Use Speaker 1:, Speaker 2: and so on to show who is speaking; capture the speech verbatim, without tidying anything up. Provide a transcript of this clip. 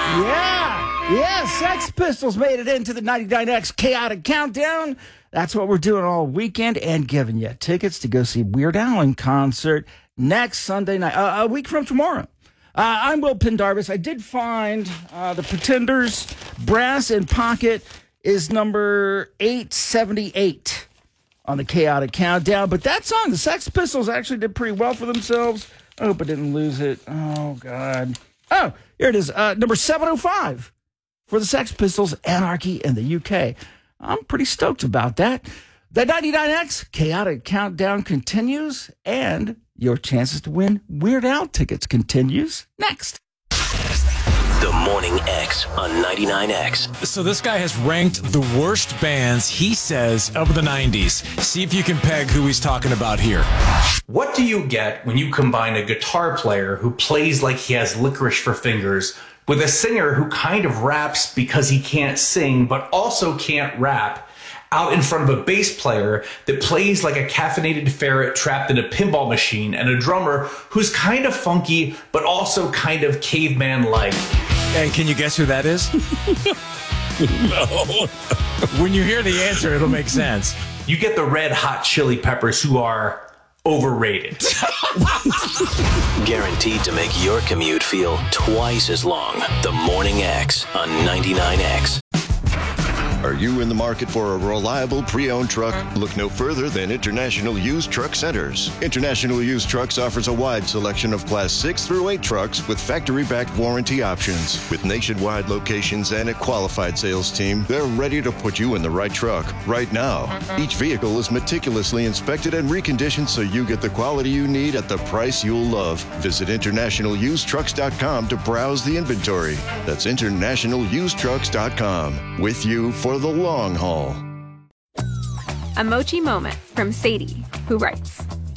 Speaker 1: Yeah, yeah, Sex Pistols made it into the ninety-nine X Chaotic Countdown. That's what we're doing all weekend and giving you tickets to go see Weird Al in concert next Sunday night, uh, a week from tomorrow. Uh, I'm Will Pendarvis. I did find uh, the Pretenders' Brass in Pocket is number eight seventy-eight on the Chaotic Countdown. But that song, the Sex Pistols, actually did pretty well for themselves. I hope I didn't lose it. Oh, God. Oh, here it is. Uh, number seven oh five for the Sex Pistols, Anarchy in the U K. I'm pretty stoked about that. The ninety-nine X Chaotic Countdown continues, and your chances to win Weird Al tickets continues next.
Speaker 2: The Morning X on ninety-nine X.
Speaker 3: So this guy has ranked the worst bands, he says, of the nineties. See if you can peg who he's talking about here.
Speaker 4: What do you get when you combine a guitar player who plays like he has licorice for fingers with a singer who kind of raps because he can't sing but also can't rap out in front of a bass player that plays like a caffeinated ferret trapped in a pinball machine and a drummer who's kind of funky but also kind of caveman-like?
Speaker 3: And can you guess who that is? No. When you hear the answer, it'll make sense.
Speaker 4: You get the Red Hot Chili Peppers, who are overrated.
Speaker 2: Guaranteed to make your commute feel twice as long. The Morning X on ninety-nine X.
Speaker 5: Are you in the market for a reliable pre-owned truck? Look no further than International Used Truck Centers. International Used Trucks offers a wide selection of Class six through eight trucks with factory-backed warranty options. With nationwide locations and a qualified sales team, they're ready to put you in the right truck right now. Each vehicle is meticulously inspected and reconditioned so you get the quality you need at the price you'll love. Visit international used trucks dot com to browse the inventory. That's international used trucks dot com. With you for the long haul.
Speaker 6: A Mochi Moment from Sadie, who writes,